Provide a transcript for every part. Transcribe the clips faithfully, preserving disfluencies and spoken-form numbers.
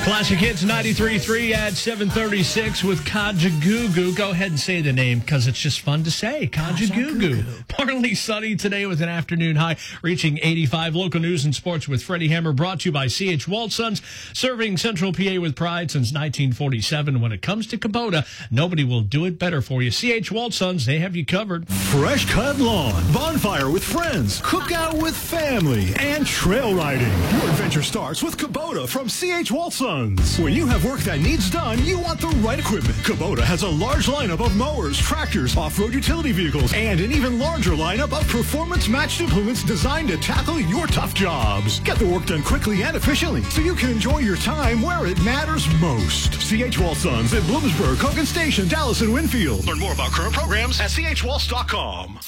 Classic Hits ninety-three point three at seven thirty-six with Kajagoogoo. Go ahead and say the name because it's just fun to say. Kajagoogoo. Partly sunny today with an afternoon high reaching eighty-five. Local news and sports with Freddie Hammer brought to you by C H Walsons, serving Central P A with pride since nineteen forty-seven. When it comes to Kubota, nobody will do it better for you. C H Walsons, they have you covered. Fresh cut lawn, bonfire with friends, cookout with family, and trail riding. Your adventure starts with Kubota from C H Walsons. When you have work that needs done, you want the right equipment. Kubota has a large lineup of mowers, tractors, off-road utility vehicles, and an even larger lineup of performance-matched implements designed to tackle your tough jobs. Get the work done quickly and efficiently so you can enjoy your time where it matters most. C H Walsons in Bloomsburg, Cogan Station, Dallas, and Winfield. Learn more about current programs at c h waltz dot com.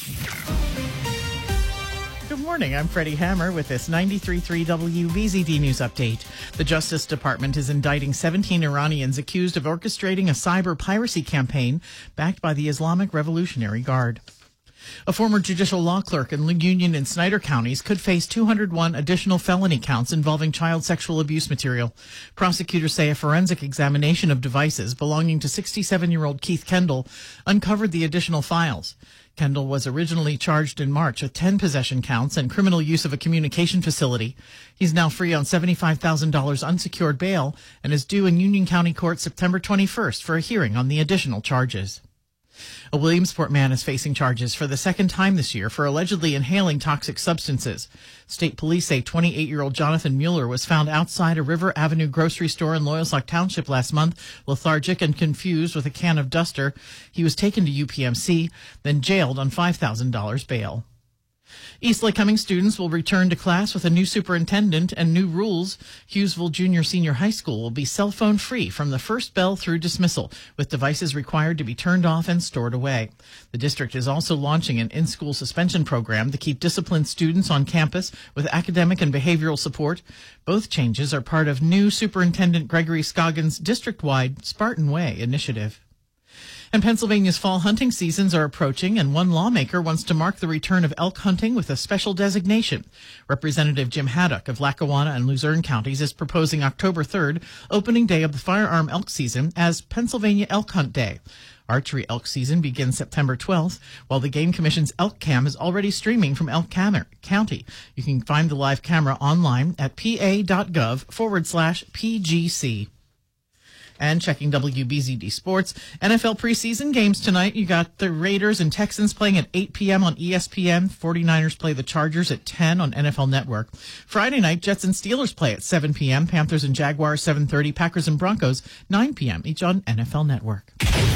Good morning, I'm Freddie Hammer with this ninety-three point three W B Z D News Update. The Justice Department is indicting seventeen Iranians accused of orchestrating a cyber piracy campaign backed by the Islamic Revolutionary Guard. A former judicial law clerk in Union and Snyder counties could face two hundred one additional felony counts involving child sexual abuse material. Prosecutors say a forensic examination of devices belonging to sixty-seven-year-old Keith Kendall uncovered the additional files. Kendall was originally charged in March with ten possession counts and criminal use of a communication facility. He's now free on seventy-five thousand dollars unsecured bail and is due in Union County Court September twenty-first for a hearing on the additional charges. A Williamsport man is facing charges for the second time this year for allegedly inhaling toxic substances. State police say twenty-eight-year-old Jonathan Mueller was found outside a River Avenue grocery store in Loyalsock Township last month, lethargic and confused with a can of Duster. He was taken to U P M C, then jailed on five thousand dollars bail. East Lake Cumming students will return to class with a new superintendent and new rules. Hughesville Junior Senior High School will be cell phone free from the first bell through dismissal, with devices required to be turned off and stored away. The district is also launching an in-school suspension program to keep disciplined students on campus with academic and behavioral support. Both changes are part of new Superintendent Gregory Scoggins' district-wide Spartan Way initiative. And Pennsylvania's fall hunting seasons are approaching, and one lawmaker wants to mark the return of elk hunting with a special designation. Representative Jim Haddock of Lackawanna and Luzerne counties is proposing October third, opening day of the firearm elk season, as Pennsylvania Elk Hunt Day. Archery elk season begins September twelfth, while the Game Commission's Elk Cam is already streaming from Elk County. You can find the live camera online at pa.gov forward slash PGC. And checking W B Z D Sports, N F L preseason games tonight. You got the Raiders and Texans playing at eight p.m. on E S P N. forty-niners play the Chargers at ten on N F L Network. Friday night, Jets and Steelers play at seven p.m. Panthers and Jaguars, seven thirty. Packers and Broncos, nine p.m. each on N F L Network.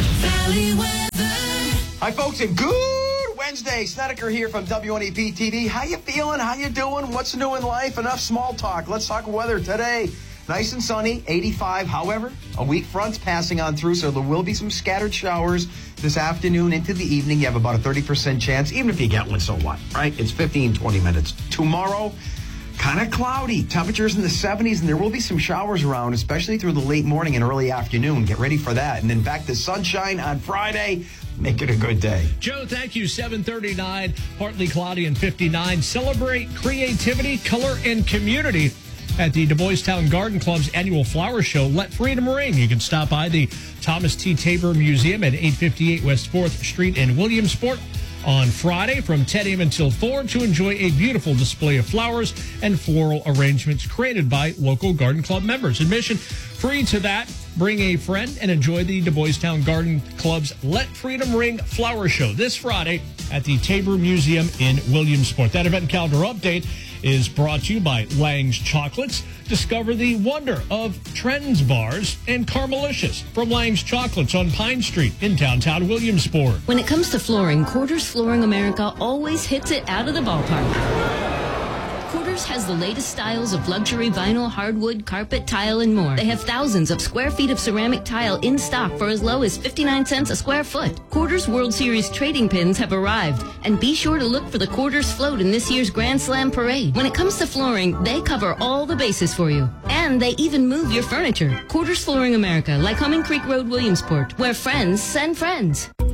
Hi, folks, and good Wednesday. Snedeker here from W N E P T V. How you feeling? How you doing? What's new in life? Enough small talk. Let's talk weather today. Nice and sunny, eighty-five. However, a weak front's passing on through, so there will be some scattered showers this afternoon into the evening. You have about a thirty percent chance. Even if you get one, so what, right? It's fifteen, twenty minutes. Tomorrow, kind of cloudy. Temperatures in the seventies, and there will be some showers around, especially through the late morning and early afternoon. Get ready for that. And then back to sunshine on Friday. Make it a good day. Joe, thank you. seven thirty-nine, partly cloudy and fifty-nine. Celebrate creativity, color, and community at the Du Bois Town Garden Club's annual flower show, Let Freedom Ring. You can stop by the Thomas T. Tabor Museum at eight fifty-eight West fourth Street in Williamsport on Friday from ten a.m. until four to enjoy a beautiful display of flowers and floral arrangements created by local garden club members. Admission free to that. Bring a friend and enjoy the Du Bois Town Garden Club's Let Freedom Ring Flower Show this Friday at the Tabor Museum in Williamsport. That event calendar update is brought to you by Lang's Chocolates. Discover the wonder of Trends Bars and Carmelicious from Lang's Chocolates on Pine Street in downtown Williamsport. When it comes to flooring, Quarters Flooring America always hits it out of the ballpark. Quarters has the latest styles of luxury vinyl, hardwood, carpet, tile, and more. They have thousands of square feet of ceramic tile in stock for as low as fifty-nine cents a square foot. Quarters World Series trading pins have arrived, and be sure to look for the Quarters float in this year's Grand Slam parade. When it comes to flooring, they cover all the bases for you, and they even move your furniture. Quarters Flooring America, Lycoming Creek Road, Williamsport, where friends send friends.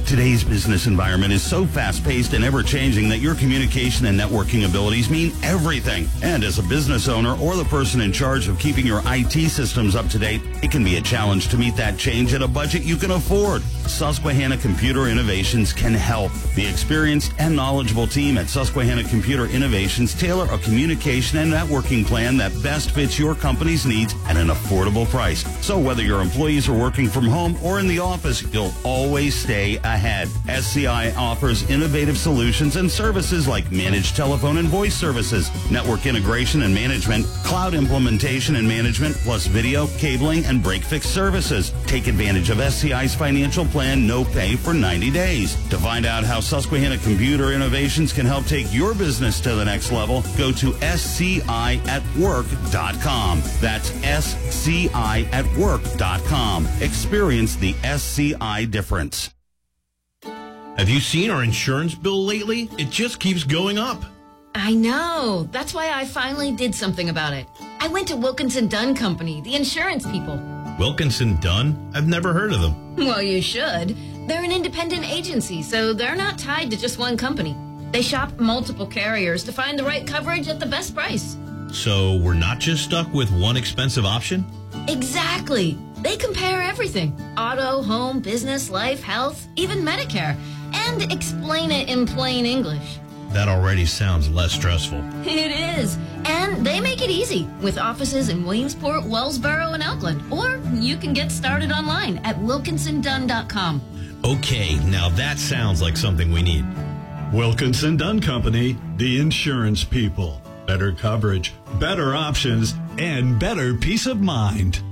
Today's business environment is so fast-paced and ever-changing that your communication and networking abilities mean everything. And as a business owner or the person in charge of keeping your I T systems up to date, it can be a challenge to meet that change at a budget you can afford. Susquehanna Computer Innovations can help. The experienced and knowledgeable team at Susquehanna Computer Innovations tailor a communication and networking plan that best fits your company's needs at an affordable price. So whether your employees are working from home or in the office, you'll always stay ahead. S C I offers innovative solutions and services like managed telephone and voice services, network integration and management, cloud implementation and management, plus video, cabling, and break-fix services. Take advantage of S C I's financial plan, no pay for ninety days. To find out how Susquehanna Computer Innovations can help take your business to the next level, go to S C I at work dot com. That's S C I at work dot com. Experience the S C I difference. Have you seen our insurance bill lately? It just keeps going up. I know. That's why I finally did something about it. I went to Wilkinson Dunn Company, the insurance people. Wilkinson Dunn? I've never heard of them. Well, you should. They're an independent agency, so they're not tied to just one company. They shop multiple carriers to find the right coverage at the best price. So we're not just stuck with one expensive option? Exactly. They compare everything. Auto, home, business, life, health, even Medicare. And explain it in plain English. That already sounds less stressful. It is. And they make it easy with offices in Williamsport, Wellsboro, and Elkland. Or you can get started online at wilkinson dunn dot com. Okay, now that sounds like something we need. Wilkinson Dunn Company, the insurance people. Better coverage, better options, and better peace of mind.